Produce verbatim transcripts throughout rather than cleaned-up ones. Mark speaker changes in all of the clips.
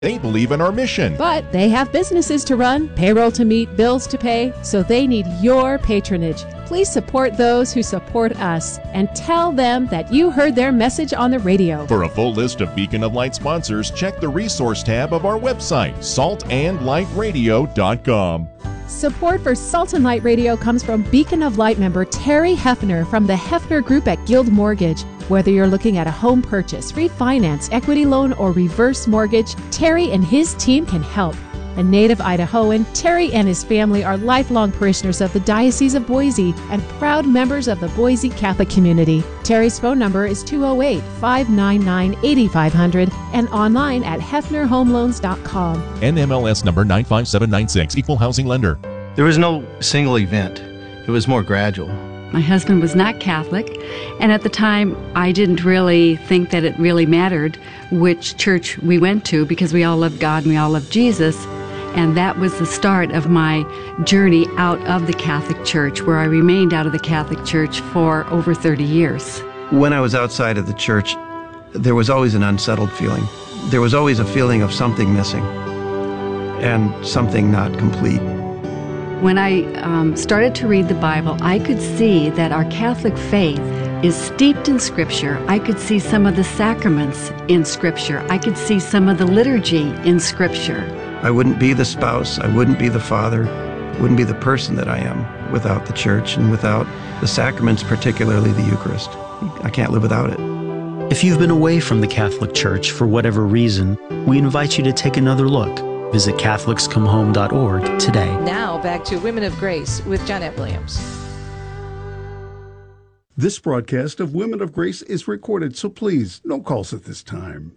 Speaker 1: They believe in our mission.
Speaker 2: But they have businesses to run, payroll to meet, bills to pay, so they need your patronage. Please support those who support us and tell them that you heard their message on the radio.
Speaker 1: For a full list of Beacon of Light sponsors, check the resource tab of our website, salt and light radio dot com.
Speaker 2: Support for Salt and Light Radio comes from Beacon of Light member Terry Hefner from the Hefner Group at Guild Mortgage. Whether you're looking at a home purchase, refinance, equity loan, or reverse mortgage, Terry and his team can help. A native Idahoan, Terry and his family are lifelong parishioners of the Diocese of Boise and proud members of the Boise Catholic community. Terry's phone number is two oh eight, five nine nine, eight five zero zero and online at hefner home loans dot com.
Speaker 1: N M L S number nine five seven nine six, Equal Housing Lender.
Speaker 3: There was no single event. It was more gradual.
Speaker 4: My husband was not Catholic, and at the time I didn't really think that it really mattered which church we went to because we all loved God and we all loved Jesus. And that was the start of my journey out of the Catholic Church, where I remained out of the Catholic Church for over thirty years.
Speaker 3: When I was outside of the church, there was always an unsettled feeling. There was always a feeling of something missing and something not complete.
Speaker 4: When I um, started to read the Bible, I could see that our Catholic faith is steeped in Scripture. I could see some of the sacraments in Scripture. I could see some of the liturgy in Scripture.
Speaker 3: I wouldn't be the spouse, I wouldn't be the father, wouldn't be the person that I am without the church and without the sacraments, particularly the Eucharist. I can't live without it.
Speaker 5: If you've been away from the Catholic Church for whatever reason, we invite you to take another look. Visit Catholics Come Home dot org today.
Speaker 6: Now back to Women of Grace with Johnnette Williams.
Speaker 7: This broadcast of Women of Grace is recorded, so please, no calls at this time.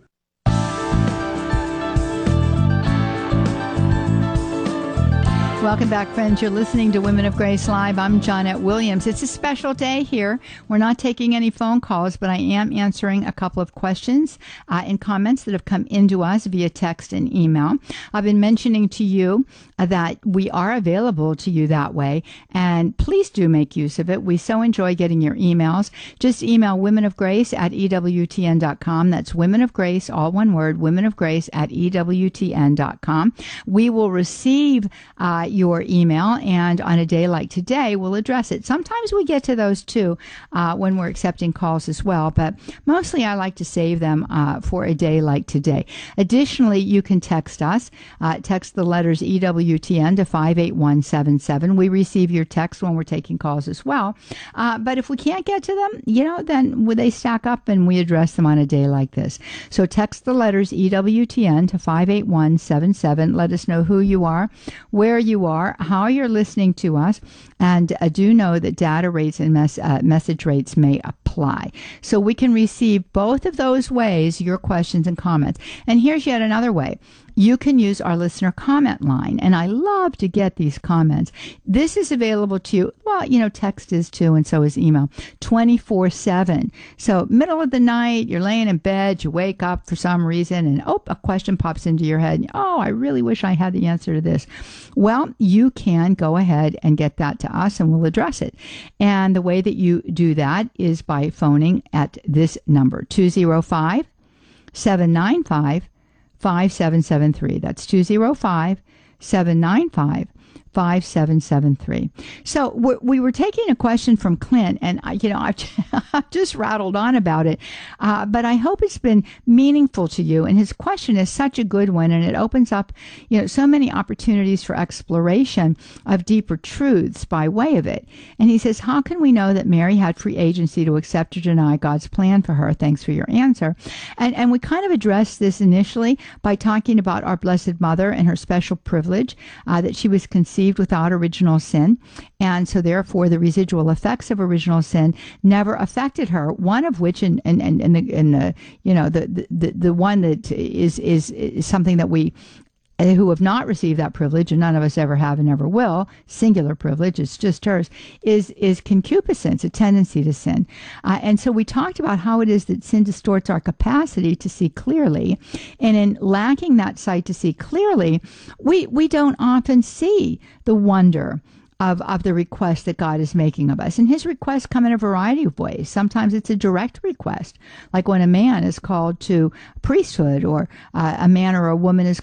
Speaker 8: Welcome back, friends. You're listening to Women of Grace Live. I'm Johnnette Williams. It's a special day here. We're not taking any phone calls, but I am answering a couple of questions uh, and comments that have come into us via text and email. I've been mentioning to you uh, that we are available to you that way, and please do make use of it. We so enjoy getting your emails. Just email Women of Grace at E W T N dot com. That's Women of Grace, all one word, Women of Grace at E W T N dot com. We will receive uh, your email, and on a day like today, we'll address it. Sometimes we get to those too uh, when we're accepting calls as well, but mostly I like to save them uh, for a day like today. Additionally, you can text us. Uh, text the letters E W T N to five eight one seven seven. We receive your text when we're taking calls as well. Uh, but if we can't get to them, you know, then they stack up and we address them on a day like this. So text the letters E W T N to five eight one seven seven. Let us know who you are, where you are, how you're listening to us, and uh, do know that data rates and mes- uh, message rates may apply. So we can receive both of those ways your questions and comments. And here's yet another way. You can use our listener comment line, and I love to get these comments. This is available to you. Well, you know, text is too, and so is email, twenty-four seven. So middle of the night, you're laying in bed, you wake up for some reason, and oh, a question pops into your head. And, oh, I really wish I had the answer to this. Well, you can go ahead and get that to us, and we'll address it. And the way that you do that is by phoning at this number, two oh five, seven nine five, five seven seven three. That's two oh five, seven nine five, five seven seven three. So we, we were taking a question from Clint, and I, you know, I've, I've just rattled on about it, uh, but I hope it's been meaningful to you. And his question is such a good one, and it opens up, you know, so many opportunities for exploration of deeper truths by way of it. And he says, how can we know that Mary had free agency to accept or deny God's plan for her? Thanks for your answer. And and we kind of addressed this initially by talking about our Blessed Mother and her special privilege uh, that she was conceived without original sin, and so therefore the residual effects of original sin never affected her. One of which, and and and, and the and the you know the, the the one that is is, is something that we who have not received that privilege, and none of us ever have and never will, singular privilege, it's just hers, is is concupiscence, a tendency to sin. Uh, and so we talked about how it is that sin distorts our capacity to see clearly, and in lacking that sight to see clearly, we, we don't often see the wonder of, of the request that God is making of us. And his requests come in a variety of ways. Sometimes it's a direct request, like when a man is called to priesthood, or uh, a man or a woman is